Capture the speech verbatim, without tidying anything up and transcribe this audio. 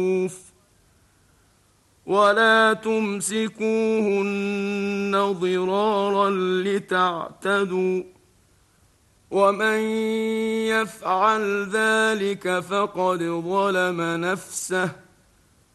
ولا تمسكوهن ضرارا لتعتدوا ومن يفعل ذلك فقد ظلم نفسه